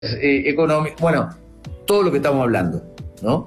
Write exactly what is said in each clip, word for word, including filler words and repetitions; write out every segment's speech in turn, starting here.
eh, económicas, bueno, todo lo que estamos hablando, ¿no?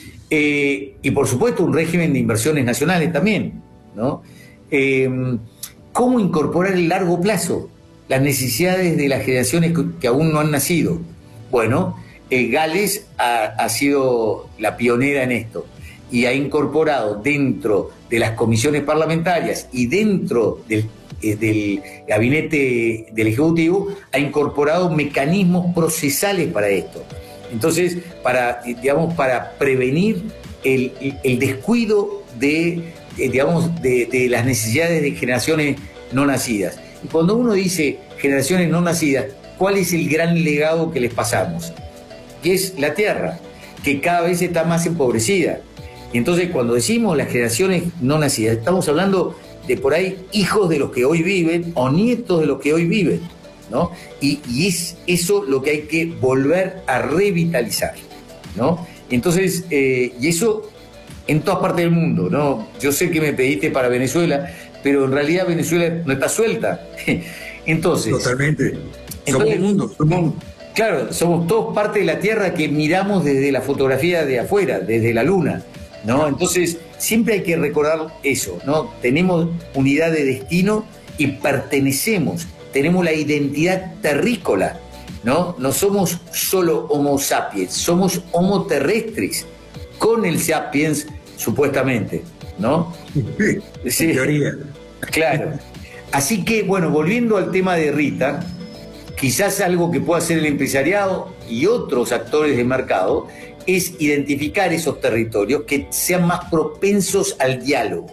Eh, y por supuesto un régimen de inversiones nacionales también, ¿no? Eh, ¿Cómo incorporar el largo plazo? Las necesidades de las generaciones que, que aún no han nacido. Bueno, eh, Gales ha, ha sido la pionera en esto y ha incorporado dentro de las comisiones parlamentarias y dentro del, eh, del gabinete del Ejecutivo, ha incorporado mecanismos procesales para esto. Entonces, para, digamos, para prevenir el, el descuido de, digamos, de, de las necesidades de generaciones no nacidas. Y cuando uno dice generaciones no nacidas, ¿cuál es el gran legado que les pasamos? Que es la tierra, que cada vez está más empobrecida. Y entonces, cuando decimos las generaciones no nacidas, estamos hablando de por ahí hijos de los que hoy viven o nietos de los que hoy viven, ¿no? Y, y es eso lo que hay que volver a revitalizar, ¿no? Entonces, eh, y eso en todas partes del mundo, ¿no? Yo sé que me pediste para Venezuela, pero en realidad Venezuela no está suelta. Entonces... Totalmente. Entonces, somos mundo. Somos... Claro, somos todos parte de la Tierra que miramos desde la fotografía de afuera, desde la Luna, ¿no? Entonces, siempre hay que recordar eso, ¿no? Tenemos unidad de destino y pertenecemos, tenemos la identidad terrícola, ¿no? No somos solo Homo sapiens, somos Homo terrestres, con el sapiens, supuestamente, ¿no? Sí, sí. En teoría. Claro. Así que, bueno, volviendo al tema de Rita, quizás algo que pueda hacer el empresariado y otros actores de mercado es identificar esos territorios que sean más propensos al diálogo,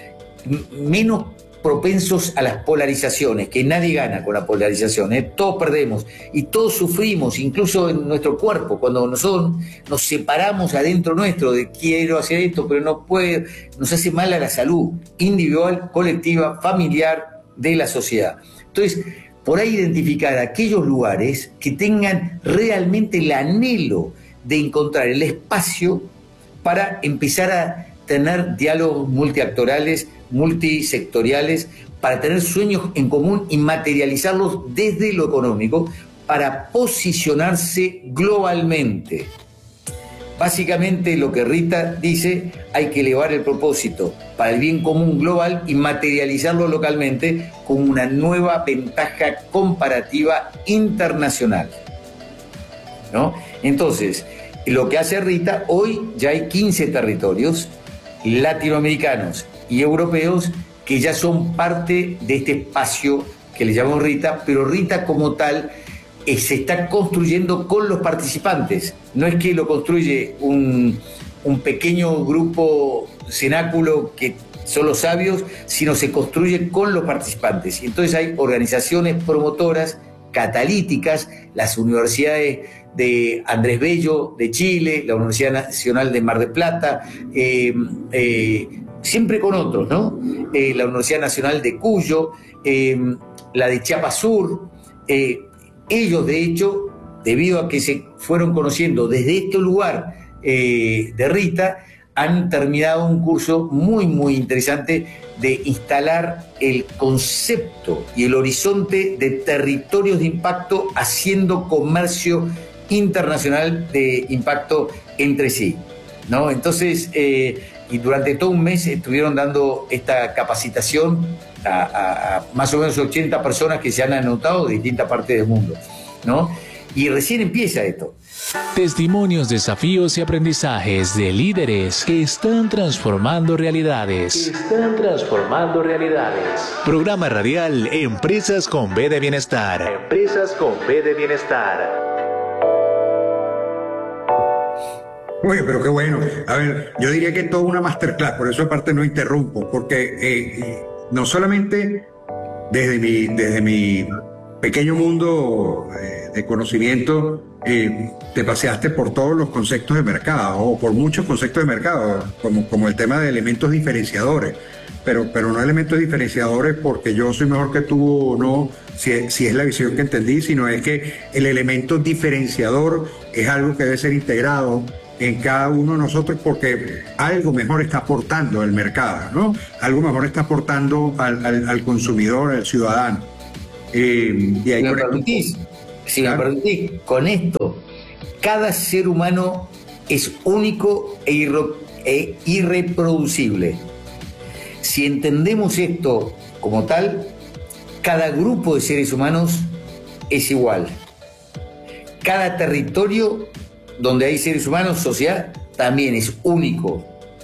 menos propensos a las polarizaciones, que nadie gana con la polarización, ¿eh? Todos perdemos y todos sufrimos, incluso en nuestro cuerpo, cuando nosotros nos separamos adentro nuestro de quiero hacer esto, pero no puedo, nos hace mal a la salud individual, colectiva, familiar, de la sociedad. Entonces, por ahí identificar aquellos lugares que tengan realmente el anhelo de encontrar el espacio para empezar a tener diálogos multiactorales, multisectoriales, para tener sueños en común y materializarlos desde lo económico para posicionarse globalmente. Básicamente lo que Rita dice, hay que elevar el propósito para el bien común global y materializarlo localmente como una nueva ventaja comparativa internacional, ¿no? Entonces, lo que hace Rita, hoy ya hay quince territorios latinoamericanos y europeos que ya son parte de este espacio que le llamamos Rita, pero Rita como tal eh, se está construyendo con los participantes. No es que lo construye un, un pequeño grupo cenáculo que son los sabios, sino se construye con los participantes. Y entonces hay organizaciones promotoras, catalíticas, las universidades de Andrés Bello de Chile, la Universidad Nacional de Mar del Plata, eh, eh, siempre con otros, ¿no? Eh, la Universidad Nacional de Cuyo, eh, la de Chiapas Sur. Eh, ellos, de hecho, debido a que se fueron conociendo desde este lugar eh, de Rita, han terminado un curso muy, muy interesante de instalar el concepto y el horizonte de territorios de impacto haciendo comercio internacional de impacto entre sí, ¿no? Entonces, eh, y durante todo un mes estuvieron dando esta capacitación a, a, a más o menos ochenta personas que se han anotado de distintas partes del mundo, ¿no? Y recién empieza esto. Testimonios, desafíos y aprendizajes de líderes que están transformando realidades. Que están transformando realidades. Programa radial Empresas con B de Bienestar. Empresas con B de Bienestar. Oye, pero qué bueno. A ver, yo diría que es toda una masterclass, por eso aparte no interrumpo, porque eh, no solamente desde mi, desde mi pequeño mundo eh, de conocimiento, eh, te paseaste por todos los conceptos de mercado, o por muchos conceptos de mercado, como, como el tema de elementos diferenciadores, pero, pero no elementos diferenciadores porque yo soy mejor que tú o no, si, si es la visión que entendí, sino es que el elemento diferenciador es algo que debe ser integrado en cada uno de nosotros porque algo mejor está aportando el mercado, ¿no? Algo mejor está aportando al, al, al consumidor, al ciudadano. Eh, y ahí ¿Me permitís? si me permitís, con esto, cada ser humano es único e, irre, e irreproducible. Si entendemos esto como tal, cada grupo de seres humanos es igual. Cada territorio donde hay seres humanos, sociedad, también es único.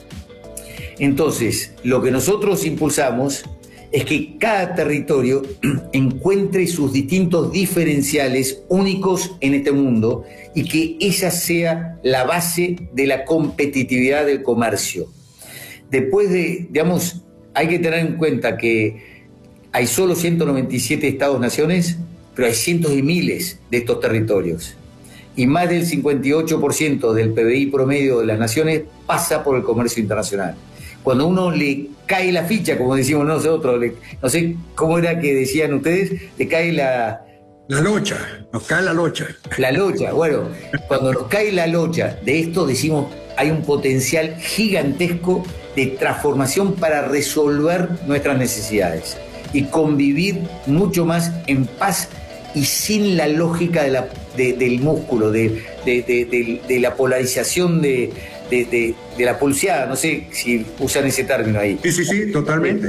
Entonces, lo que nosotros impulsamos es que cada territorio encuentre sus distintos diferenciales únicos en este mundo y que esa sea la base de la competitividad del comercio. Después de, digamos, hay que tener en cuenta que hay solo ciento noventa y siete estados-naciones, pero hay cientos y miles de estos territorios. Y más del cincuenta y ocho por ciento del P B I promedio de las naciones pasa por el comercio internacional. Cuando uno le cae la ficha, como decimos nosotros, le, no sé cómo era que decían ustedes, le cae la... La locha, nos cae la locha. La locha, bueno, cuando nos cae la locha de esto decimos hay un potencial gigantesco de transformación para resolver nuestras necesidades y convivir mucho más en paz y sin la lógica de la, de, del músculo, de, de, de, de, de la polarización de, de, de, de la pulseada, no sé si usan ese término ahí. Sí, sí, sí, totalmente.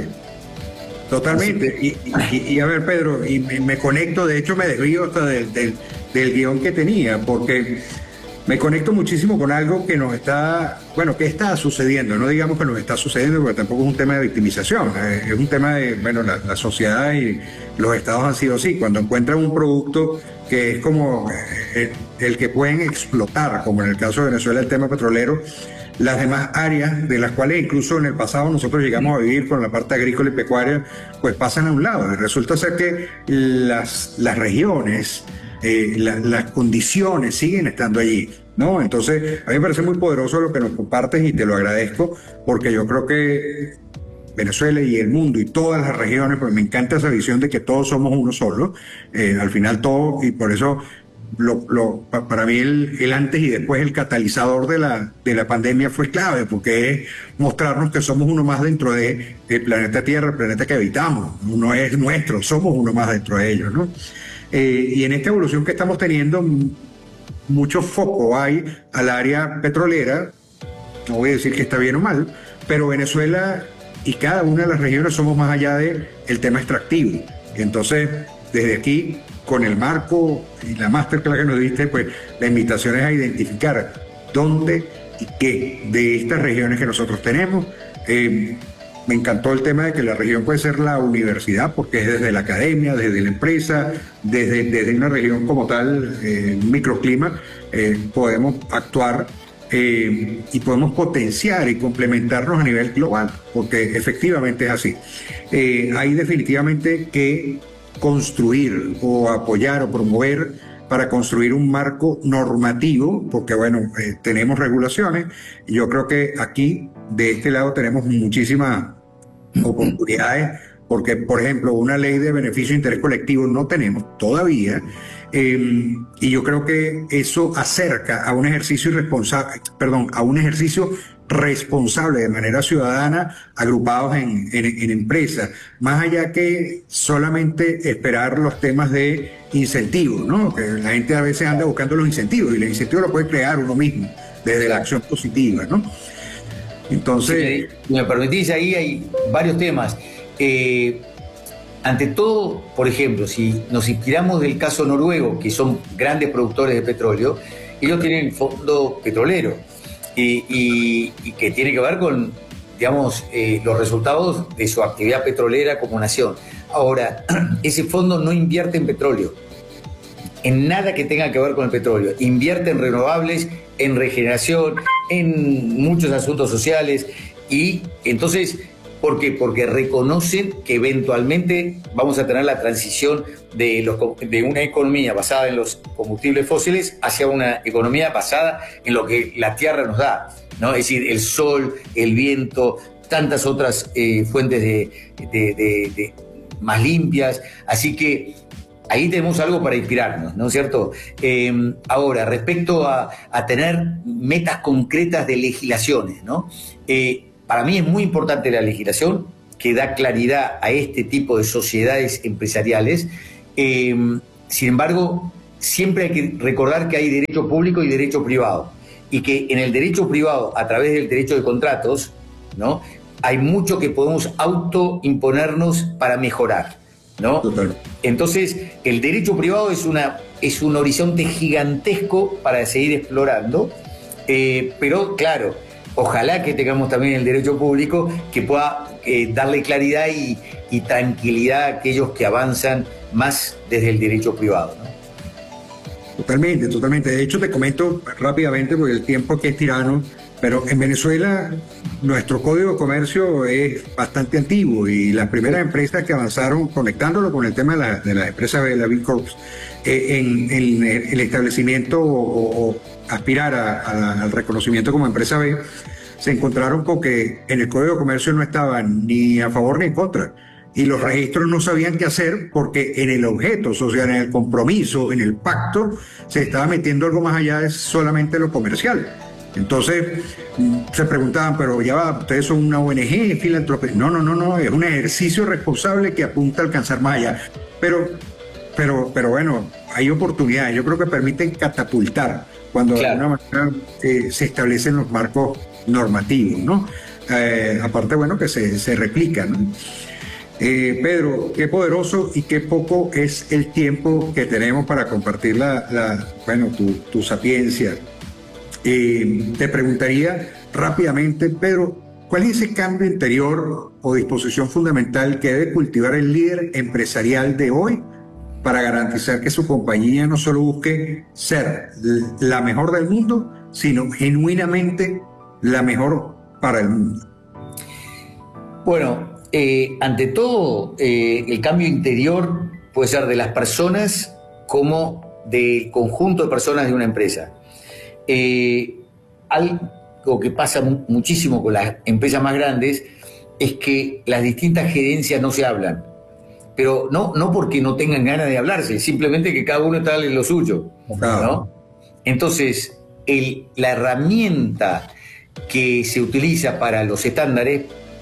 Totalmente. Y, y, y a ver, Pedro, y me, me conecto, de hecho me desvío hasta del, del, del guión que tenía, porque me conecto muchísimo con algo que nos está, bueno, que está sucediendo, no digamos que nos está sucediendo, porque tampoco es un tema de victimización, es un tema de, bueno, la, la sociedad y los estados han sido así, cuando encuentran un producto que es como el, el que pueden explotar, como en el caso de Venezuela el tema petrolero, las demás áreas de las cuales incluso en el pasado nosotros llegamos a vivir con la parte agrícola y pecuaria, pues pasan a un lado. Y resulta ser que las, las regiones, eh, la, las condiciones siguen estando allí, ¿no? Entonces, a mí me parece muy poderoso lo que nos compartes y te lo agradezco, porque yo creo que Venezuela y el mundo y todas las regiones, pues me encanta esa visión de que todos somos uno solo, eh, al final todo, y por eso Lo, lo, para mí el, el antes y después, el catalizador de la, de la pandemia fue clave, porque es mostrarnos que somos uno más dentro de, del planeta Tierra, el planeta que habitamos, no es nuestro, somos uno más dentro de ellos, ¿no? Eh, y en esta evolución que estamos teniendo, mucho foco hay al área petrolera, no voy a decir que está bien o mal, pero Venezuela y cada una de las regiones somos más allá del tema extractivo. Y entonces, desde aquí, con el marco y la masterclass que nos diste, pues la invitación es a identificar dónde y qué de estas regiones que nosotros tenemos. Eh, me encantó el tema de que la región puede ser la universidad, porque es desde la academia, desde la empresa, desde, desde una región como tal, eh, microclima, eh, podemos actuar eh, y podemos potenciar y complementarnos a nivel global, porque efectivamente es así. Eh, hay definitivamente que construir o apoyar o promover para construir un marco normativo, porque bueno, eh, tenemos regulaciones, y yo creo que aquí, de este lado, tenemos muchísimas oportunidades, porque, por ejemplo, una ley de beneficio de interés colectivo no tenemos todavía, eh, y yo creo que eso acerca a un ejercicio irresponsable, perdón, a un ejercicio responsable de manera ciudadana, agrupados en, en, en empresas, más allá que solamente esperar los temas de incentivos, ¿no? Que la gente a veces anda buscando los incentivos, y los incentivos los puede crear uno mismo, desde la acción positiva, ¿no? Entonces... Si me permitís, ahí hay varios temas. Eh, ante todo, por ejemplo, si nos inspiramos del caso noruego, que son grandes productores de petróleo, ellos tienen fondo petrolero, y, y, y que tiene que ver con, digamos, eh, los resultados de su actividad petrolera como nación. Ahora, ese fondo no invierte en petróleo, en nada que tenga que ver con el petróleo. Invierte en renovables, en regeneración, en muchos asuntos sociales. Y entonces, ¿por qué? Porque reconocen que eventualmente vamos a tener la transición de, los, de una economía basada en los combustibles fósiles hacia una economía basada en lo que la tierra nos da, ¿no? Es decir, el sol, el viento, tantas otras eh, fuentes de, de, de, de más limpias. Así que ahí tenemos algo para inspirarnos, ¿no es cierto? Eh, ahora, respecto a, a tener metas concretas de legislaciones, ¿no? Eh, para mí es muy importante la legislación, que da claridad a este tipo de sociedades empresariales. Eh, sin embargo, siempre hay que recordar que hay derecho público y derecho privado, y que en el derecho privado, a través del derecho de contratos, ¿no?, hay mucho que podemos autoimponernos para mejorar, ¿no? Total. Entonces, el derecho privado es, una, es un horizonte gigantesco para seguir explorando, eh, pero claro, ojalá que tengamos también el derecho público que pueda eh, darle claridad y, y tranquilidad a aquellos que avanzan más desde el derecho privado, ¿no? Totalmente, totalmente. De hecho, te comento rápidamente, porque el tiempo aquí es tirano, pero en Venezuela nuestro Código de Comercio es bastante antiguo y las primeras empresas que avanzaron, conectándolo con el tema de la, de la empresa de la B Corp, eh, en, en el establecimiento o, o aspirar a, a, al reconocimiento como empresa B, se encontraron con que en el Código de Comercio no estaban ni a favor ni en contra. Y los registros no sabían qué hacer porque en el objeto social, en el compromiso, en el pacto, se estaba metiendo algo más allá de solamente lo comercial. Entonces se preguntaban, pero ya va, ustedes son una O N G, filantropía. No, no, no, no, es un ejercicio responsable que apunta a alcanzar más allá. Pero, pero, pero bueno, hay oportunidades, yo creo que permiten catapultar cuando claro. de alguna manera eh, se establecen los marcos normativos, ¿no? Eh, aparte, bueno, que se, se replican, ¿no? Eh, Pedro, qué poderoso y qué poco es el tiempo que tenemos para compartir la, la bueno, tu, tu sapiencia. Eh, te preguntaría rápidamente, Pedro, ¿cuál es ese cambio interior o disposición fundamental que debe cultivar el líder empresarial de hoy para garantizar que su compañía no solo busque ser la mejor del mundo, sino genuinamente la mejor para el mundo? Bueno, Eh, ante todo, eh, el cambio interior puede ser de las personas como del conjunto de personas de una empresa. Eh, algo que pasa mu- muchísimo con las empresas más grandes es que las distintas gerencias no se hablan, pero no, no porque no tengan ganas de hablarse, simplemente que cada uno está en lo suyo, ¿no? Entonces, el, la herramienta que se utiliza para los estándares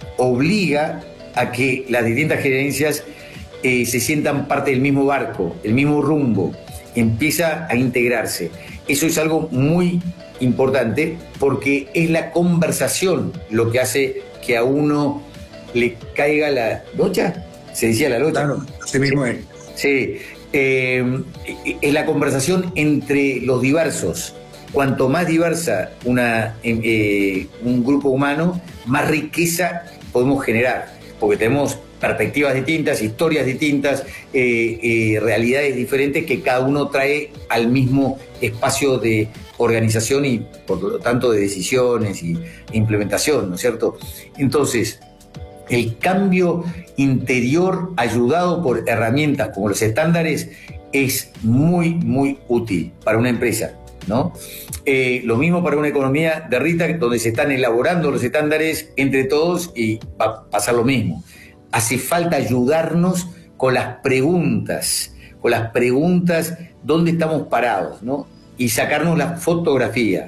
obliga a que las distintas gerencias eh, se sientan parte del mismo barco, el mismo rumbo, empieza a integrarse. Eso es algo muy importante porque es la conversación lo que hace que a uno le caiga la locha, se decía la locha. Claro, así mismo es. Sí, eh, es la conversación entre los diversos. Cuanto más diversa una, eh, un grupo humano, más riqueza podemos generar. Porque tenemos perspectivas distintas, historias distintas, eh, eh, realidades diferentes que cada uno trae al mismo espacio de organización y por lo tanto de decisiones y implementación, ¿no es cierto? Entonces, el cambio interior ayudado por herramientas como los estándares es muy, muy útil para una empresa, ¿no? Eh, lo mismo para una economía de Rita, donde se están elaborando los estándares entre todos y va a pasar lo mismo. Hace falta ayudarnos con las preguntas, con las preguntas dónde estamos parados, ¿no? Y sacarnos la fotografía.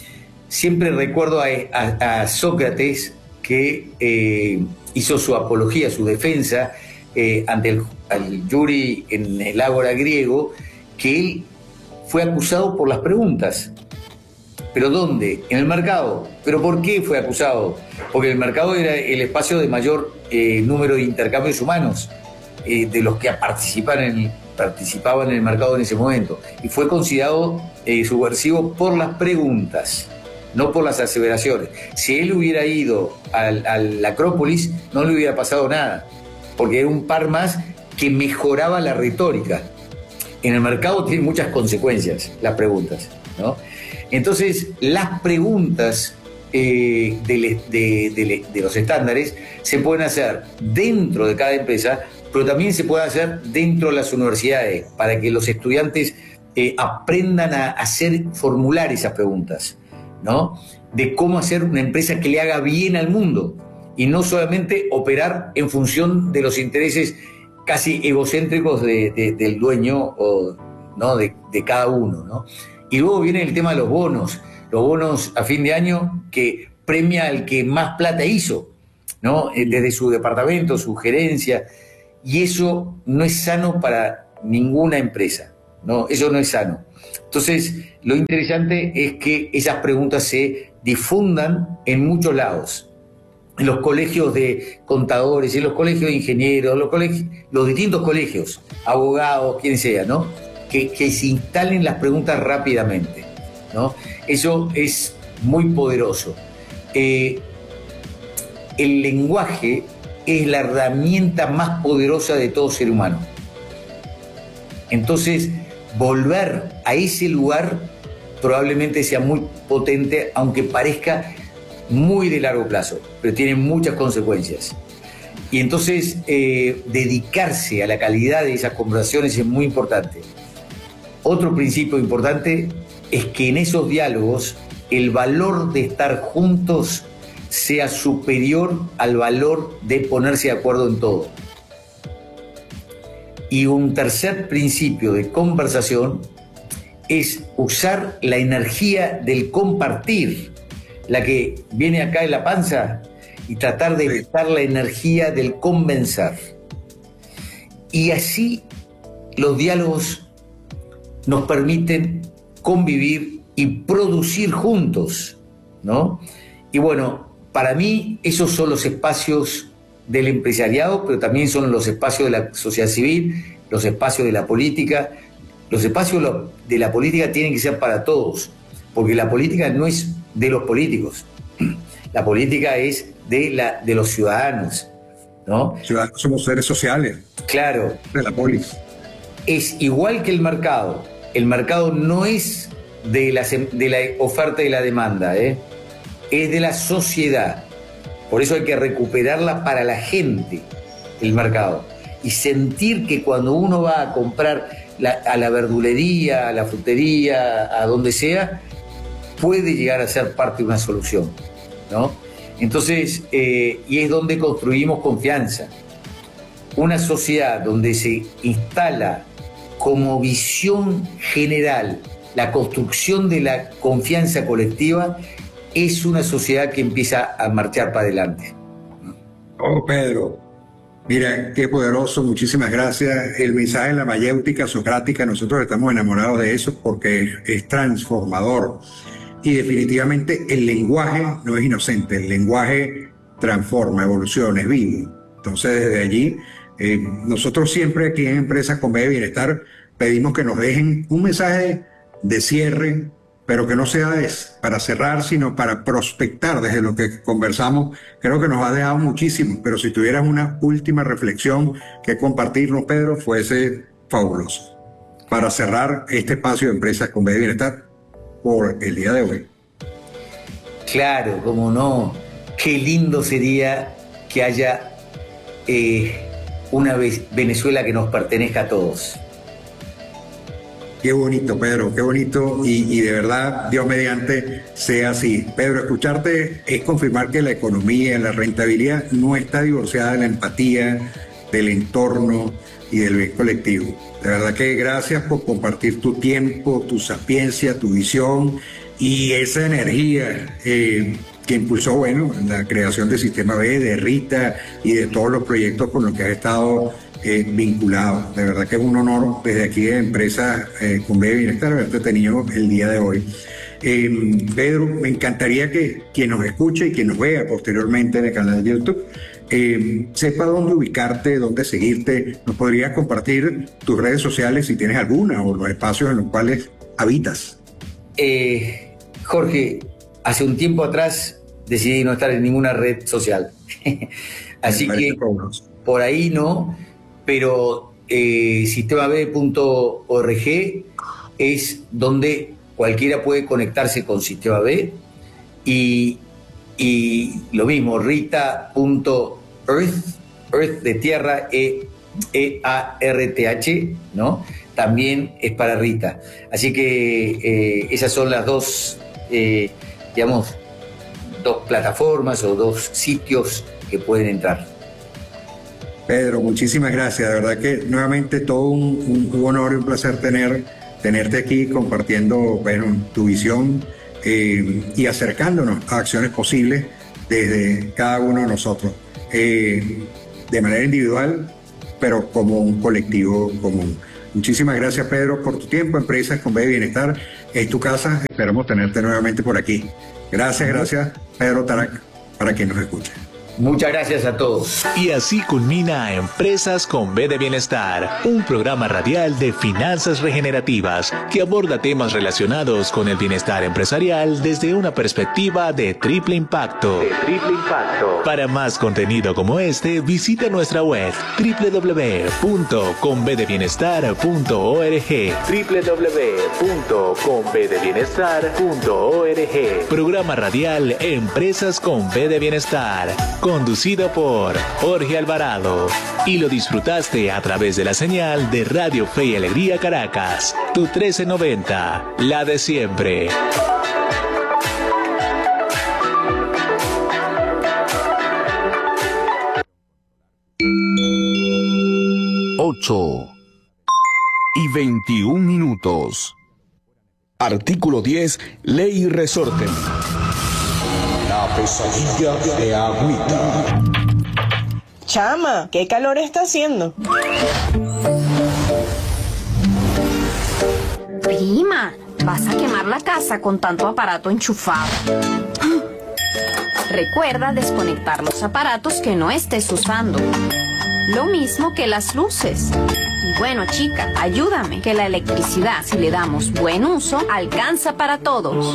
Siempre recuerdo a, a, a Sócrates que eh, hizo su apología, su defensa eh, ante el, el jury en el ágora griego, que él fue acusado por las preguntas. ¿Pero dónde? En el mercado. ¿Pero por qué fue acusado? Porque el mercado era el espacio de mayor eh, número de intercambios humanos, eh, de los que participan en, participaban en el mercado en ese momento. Y fue considerado eh, subversivo por las preguntas, no por las aseveraciones. Si él hubiera ido al, a la Acrópolis, no le hubiera pasado nada, porque era un par más que mejoraba la retórica. En el mercado tienen muchas consecuencias las preguntas, ¿no? Entonces, las preguntas eh, de, de, de, de los estándares se pueden hacer dentro de cada empresa, pero también se pueden hacer dentro de las universidades, para que los estudiantes eh, aprendan a hacer, formular esas preguntas, ¿no? De cómo hacer una empresa que le haga bien al mundo y no solamente operar en función de los intereses casi egocéntricos de, de, del dueño o, ¿no? de, de cada uno, ¿no? Y luego viene el tema de los bonos, los bonos a fin de año que premia al que más plata hizo, ¿no? Desde su departamento, su gerencia, y eso no es sano para ninguna empresa, ¿no? Eso no es sano. Entonces, lo interesante es que esas preguntas se difundan en muchos lados, en los colegios de contadores, en los colegios de ingenieros, los, colegios, los distintos colegios, abogados, quien sea, ¿no? Que, que se instalen las preguntas rápidamente, ¿no? Eso es muy poderoso. Eh, el lenguaje es la herramienta más poderosa de todo ser humano. Entonces, volver a ese lugar probablemente sea muy potente, aunque parezca muy de largo plazo, pero tiene muchas consecuencias. Y entonces, eh, dedicarse a la calidad de esas conversaciones es muy importante. Otro principio importante es que en esos diálogos el valor de estar juntos sea superior al valor de ponerse de acuerdo en todo. Y un tercer principio de conversación es usar la energía del compartir, la que viene acá en la panza, y tratar de evitar la energía del convencer. Y así los diálogos nos permiten convivir y producir juntos, ¿no? Y bueno, para mí esos son los espacios del empresariado, pero también son los espacios de la sociedad civil, los espacios de la política. Los espacios de la política tienen que ser para todos, porque la política no es de los políticos, la política es de, la, de los ciudadanos, ¿no? Ciudadanos somos seres sociales. Claro. De la polis. Es igual que el mercado. El mercado no es de la, de la oferta y la demanda, ¿eh? Es de la sociedad. Por eso hay que recuperarla para la gente, el mercado. Y sentir que cuando uno va a comprar la, a la verdulería, a la frutería, a donde sea, puede llegar a ser parte de una solución, ¿no? Entonces, eh, y es donde construimos confianza. Una sociedad donde se instala como visión general la construcción de la confianza colectiva, es una sociedad que empieza a marchar para adelante. Oh, Pedro, mira, qué poderoso, muchísimas gracias. El mensaje de la mayéutica socrática, nosotros estamos enamorados de eso porque es transformador. Y definitivamente el lenguaje no es inocente, el lenguaje transforma, evoluciona, es vivo. Entonces, desde allí, eh, nosotros siempre aquí en Empresas con B de Bienestar pedimos que nos dejen un mensaje de cierre, pero que no sea de, para cerrar, sino para prospectar desde lo que conversamos. Creo que nos ha dejado muchísimo, pero si tuvieras una última reflexión que compartirnos, Pedro, fuese fabuloso. Para cerrar este espacio de Empresas con B de Bienestar por el día de hoy. Claro, cómo no. Qué lindo sería que haya eh, una Venezuela que nos pertenezca a todos. Qué bonito, Pedro, qué bonito, y, y de verdad, Dios mediante, sea así. Pedro, escucharte es confirmar que la economía, la rentabilidad no está divorciada de la empatía, del entorno y del bien colectivo. De verdad que gracias por compartir tu tiempo, tu sapiencia, tu visión y esa energía eh, que impulsó, bueno, la creación del Sistema B, de Rita y de todos los proyectos con los que has estado Eh, vinculado. De verdad que es un honor desde aquí de Empresas eh, con B de Bienestar haberte tenido el día de hoy. Eh, Pedro, me encantaría que quien nos escuche y quien nos vea posteriormente en el canal de YouTube eh, sepa dónde ubicarte, dónde seguirte. ¿Nos podrías compartir tus redes sociales si tienes alguna o los espacios en los cuales habitas? Eh, Jorge, hace un tiempo atrás decidí no estar en ninguna red social. Así que fabuloso. Por ahí no. Pero eh, sistema b punto org es donde cualquiera puede conectarse con Sistema B, y, y lo mismo, rita punto earth, earth de tierra, E, E A R T H, ¿no? También es para Rita. Así que eh, esas son las dos, eh, digamos, dos plataformas o dos sitios que pueden entrar. Pedro, muchísimas gracias. De verdad que nuevamente todo un, un, un honor y un placer tener, tenerte aquí compartiendo, bueno, tu visión eh, y acercándonos a acciones posibles desde cada uno de nosotros, eh, de manera individual, pero como un colectivo común. Muchísimas gracias, Pedro, por tu tiempo. Empresas con B de Bienestar es tu casa. Esperamos tenerte nuevamente por aquí. Gracias, gracias, Pedro Tarac, para quien nos escuche. Muchas gracias a todos. Y así culmina Empresas con B de Bienestar, un programa radial de finanzas regenerativas que aborda temas relacionados con el bienestar empresarial desde una perspectiva de triple impacto. De triple impacto. Para más contenido como este, visita nuestra web doble u doble u doble u punto con b de bienestar punto org. doble u doble u doble u punto con b de bienestar punto org. Programa radial Empresas con B de Bienestar, conducido por Jorge Alvarado, y lo disfrutaste a través de la señal de Radio Fe y Alegría Caracas, tu trece noventa, la de siempre. Ocho y veintiún minutos. Artículo diez, Ley y Resorte. La pesadilla de Agüita. Chama, ¿qué calor está haciendo? Prima, vas a quemar la casa con tanto aparato enchufado. Recuerda desconectar los aparatos que no estés usando. Lo mismo que las luces. Y bueno, chica, ayúdame, que la electricidad, si le damos buen uso, alcanza para todos.